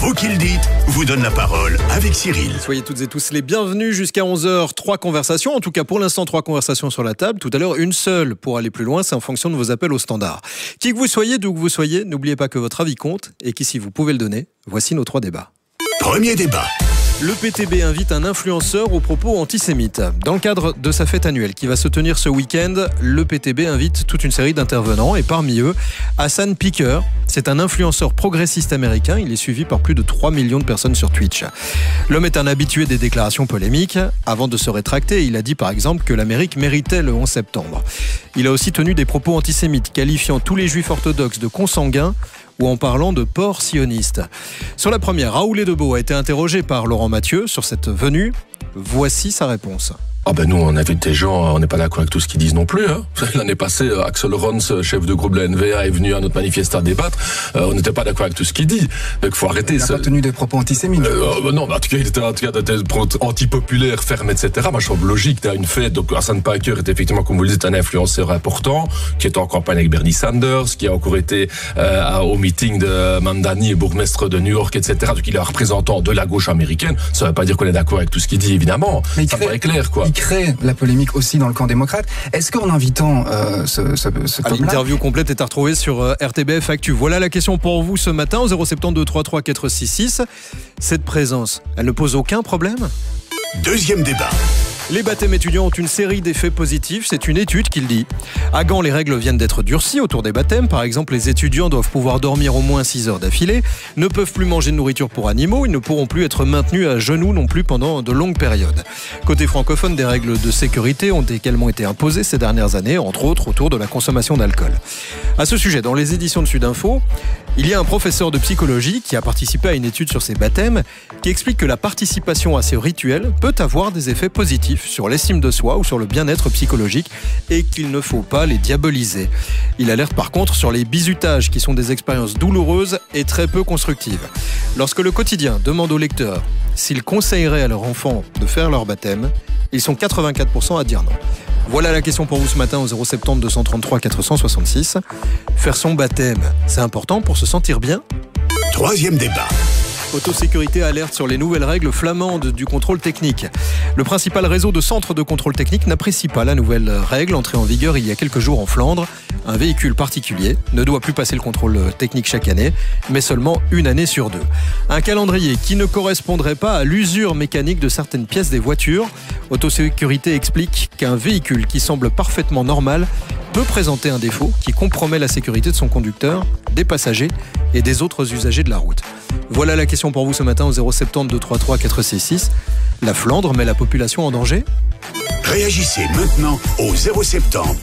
Vous qui le dites vous donne la parole avec Cyril. Soyez toutes et tous les bienvenus jusqu'à 11h. 3 conversations, en tout cas pour l'instant 3 conversations sur la table. Tout à l'heure une seule pour aller plus loin, c'est en fonction de vos appels au standard. Qui que vous soyez, d'où que vous soyez, n'oubliez pas que votre avis compte et qu'ici vous pouvez le donner. Voici nos 3 débats. Premier débat. Le PTB invite un influenceur aux propos antisémites. Dans le cadre de sa fête annuelle qui va se tenir ce week-end, le PTB invite toute une série d'intervenants et parmi eux, Hassan Piker. C'est un influenceur progressiste américain. Il est suivi par plus de 3 millions de personnes sur Twitch. L'homme est un habitué des déclarations polémiques. Avant de se rétracter, il a dit par exemple que l'Amérique méritait le 11 septembre. Il a aussi tenu des propos antisémites, qualifiant tous les juifs orthodoxes de consanguins ou en parlant de porc sioniste. Sur la première, Raoul Edebo a été interrogé par Laurent Mathieu sur cette venue. Voici sa réponse. Ah ben nous, on invite des gens, on n'est pas d'accord avec tout ce qu'ils disent non plus. Hein. L'année passée, Axel Rons, chef de groupe de la NVA, est venu à notre manifeste à débattre. On n'était pas d'accord avec tout ce qu'il dit. Donc il faut arrêter. Il n'a pas tenu des propos antisémites. Non, mais en tout cas, il était des propos antipopulaires, fermes, etc. Moi, je trouve logique. T'as une fête. Donc Hassan Piker est effectivement, comme vous le dites, un influenceur important, qui est en campagne avec Bernie Sanders, qui a encore été au meeting de Mamdani, bourgmestre de New York, etc. Donc il est un représentant de la gauche américaine. Ça ne veut pas dire qu'on est d'accord avec tout ce qu'il dit, évidemment. Mais ça paraît clair, quoi. Crée la polémique aussi dans le camp démocrate. Est-ce qu'en invitant ce l'interview complète est à retrouver sur RTBF Actu. Voilà la question pour vous ce matin au 072 33 466. Cette présence, elle ne pose aucun problème ? Deuxième débat. Les baptêmes étudiants ont une série d'effets positifs, c'est une étude qui le dit. À Gand, les règles viennent d'être durcies autour des baptêmes. Par exemple, les étudiants doivent pouvoir dormir au moins 6 heures d'affilée, ne peuvent plus manger de nourriture pour animaux, ils ne pourront plus être maintenus à genoux non plus pendant de longues périodes. Côté francophone, des règles de sécurité ont également été imposées ces dernières années, entre autres autour de la consommation d'alcool. À ce sujet, dans les éditions de Sudinfo, il y a un professeur de psychologie qui a participé à une étude sur ces baptêmes qui explique que la participation à ces rituels peut avoir des effets positifs sur l'estime de soi ou sur le bien-être psychologique et qu'il ne faut pas les diaboliser. Il alerte par contre sur les bizutages qui sont des expériences douloureuses et très peu constructives. Lorsque le quotidien demande aux lecteurs s'ils conseilleraient à leurs enfants de faire leur baptême, ils sont 84% à dire non. Voilà la question pour vous ce matin au 070 233 466. Faire son baptême, c'est important pour se sentir bien ? Troisième débat. Autosécurité alerte sur les nouvelles règles flamandes du contrôle technique. Le principal réseau de centres de contrôle technique n'apprécie pas la nouvelle règle entrée en vigueur il y a quelques jours en Flandre. Un véhicule particulier ne doit plus passer le contrôle technique chaque année, mais seulement une année sur 2. Un calendrier qui ne correspondrait pas à l'usure mécanique de certaines pièces des voitures. Autosécurité explique qu'un véhicule qui semble parfaitement normal peut présenter un défaut qui compromet la sécurité de son conducteur, des passagers et des autres usagers de la route. Voilà la question pour vous ce matin au 070 233 466. La Flandre met la population en danger ? Réagissez maintenant au 070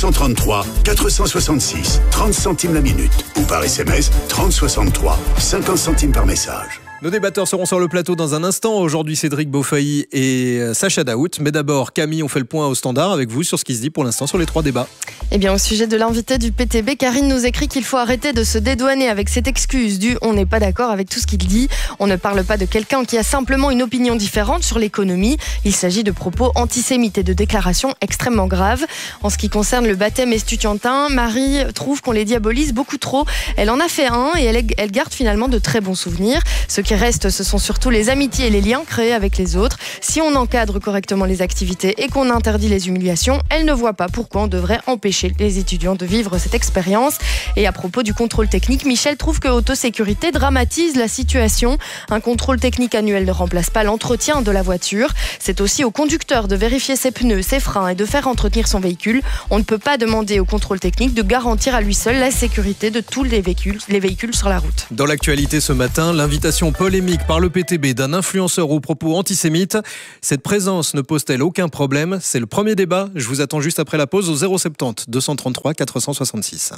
233 466, 30 centimes la minute ou par SMS 3063, 50 centimes par message. Nos débatteurs seront sur le plateau dans un instant. Aujourd'hui, Cédric Beaufailly et Sacha Daout. Mais d'abord, Camille, on fait le point au standard avec vous sur ce qui se dit pour l'instant sur les 3 débats. Eh bien, au sujet de l'invité du PTB, Karine nous écrit qu'il faut arrêter de se dédouaner avec cette excuse du « on n'est pas d'accord avec tout ce qu'il dit ». On ne parle pas de quelqu'un qui a simplement une opinion différente sur l'économie. Il s'agit de propos antisémites et de déclarations extrêmement graves. En ce qui concerne le baptême estudiantin, Marie trouve qu'on les diabolise beaucoup trop. Elle en a fait un et elle garde finalement de très bons souvenirs. Ce qui reste, ce sont surtout les amitiés et les liens créés avec les autres. Si on encadre correctement les activités et qu'on interdit les humiliations, elle ne voit pas pourquoi on devrait empêcher les étudiants de vivre cette expérience. Et à propos du contrôle technique, Michel trouve que autosécurité dramatise la situation. Un contrôle technique annuel ne remplace pas l'entretien de la voiture. C'est aussi au conducteur de vérifier ses pneus, ses freins et de faire entretenir son véhicule. On ne peut pas demander au contrôle technique de garantir à lui seul la sécurité de tous les véhicules sur la route. Dans l'actualité ce matin, l'invitation polémique par le PTB d'un influenceur aux propos antisémites. Cette présence ne pose-t-elle aucun problème ? C'est le premier débat. Je vous attends juste après la pause au 070 233 466.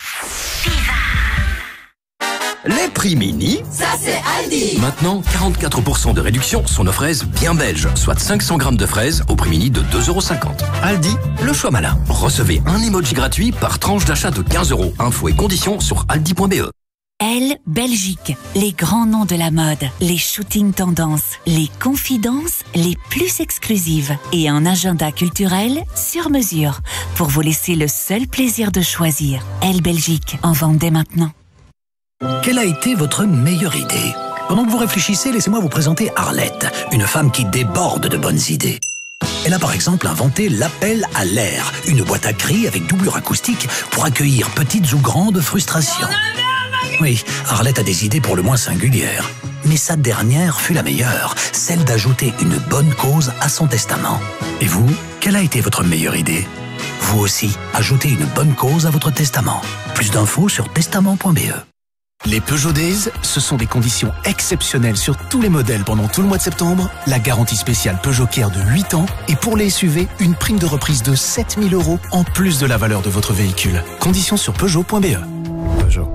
Les prix mini, ça c'est Aldi. Maintenant, 44% de réduction sur nos fraises bien belges, soit 500 grammes de fraises au prix mini de 2,50 €. Aldi, le choix malin. Recevez un emoji gratuit par tranche d'achat de 15 €. Infos et conditions sur aldi.be. Elle, Belgique, les grands noms de la mode, les shootings tendances, les confidences les plus exclusives et un agenda culturel sur mesure pour vous laisser le seul plaisir de choisir. Elle, Belgique, en vente dès maintenant. Quelle a été votre meilleure idée ? Pendant que vous réfléchissez, laissez-moi vous présenter Arlette, une femme qui déborde de bonnes idées. Elle a par exemple inventé l'appel à l'air, une boîte à cris avec doublure acoustique pour accueillir petites ou grandes frustrations. Oui, Arlette a des idées pour le moins singulières. Mais sa dernière fut la meilleure, celle d'ajouter une bonne cause à son testament. Et vous, quelle a été votre meilleure idée? Vous aussi, ajoutez une bonne cause à votre testament. Plus d'infos sur testament.be. Les Peugeot Days, ce sont des conditions exceptionnelles sur tous les modèles pendant tout le mois de septembre. La garantie spéciale Peugeot Care de 8 ans et pour les SUV, une prime de reprise de 7 000 € en plus de la valeur de votre véhicule. Conditions sur Peugeot.be. Peugeot.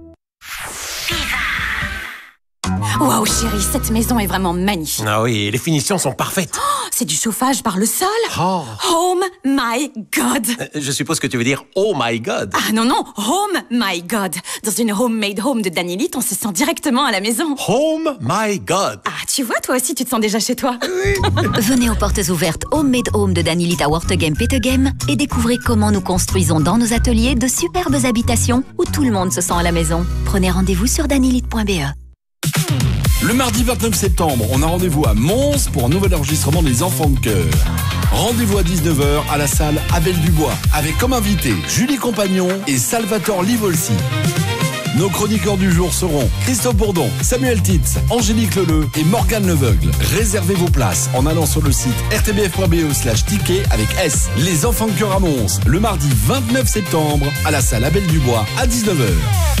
Waouh chérie, cette maison est vraiment magnifique. Ah oui, les finitions sont parfaites. Oh, c'est du chauffage par le sol. Oh. Home my God. Je suppose que tu veux dire oh my God. Ah non, home my God. Dans une homemade home de Danilith, on se sent directement à la maison. Home my God. Ah, tu vois, toi aussi, tu te sens déjà chez toi. Venez aux portes ouvertes Homemade Home de Danilith à Wortegem Petegem et découvrez comment nous construisons dans nos ateliers de superbes habitations où tout le monde se sent à la maison. Prenez rendez-vous sur danilith.be. Le mardi 29 septembre, on a rendez-vous à Mons pour un nouvel enregistrement des Enfants de Cœur. Rendez-vous à 19h à la salle Abel Dubois, avec comme invités Julie Compagnon et Salvatore Livolsi. Nos chroniqueurs du jour seront Christophe Bourdon, Samuel Titz, Angélique Leleu et Morgane Leveugle. Réservez vos places en allant sur le site rtbf.be/ticket avec S. Les Enfants de Cœur à Mons, le mardi 29 septembre à la salle Abel Dubois à 19h.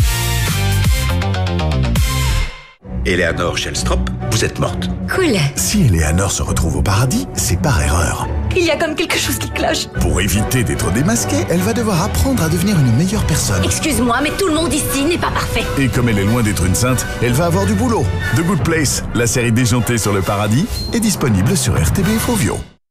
Eleanor Shellstrop, vous êtes morte. Cool. Si Eleanor se retrouve au paradis, c'est par erreur. Il y a comme quelque chose qui cloche. Pour éviter d'être démasquée, elle va devoir apprendre à devenir une meilleure personne. Excuse-moi, mais tout le monde ici n'est pas parfait. Et comme elle est loin d'être une sainte, elle va avoir du boulot. The Good Place, la série déjantée sur le paradis, est disponible sur RTBF Ovio.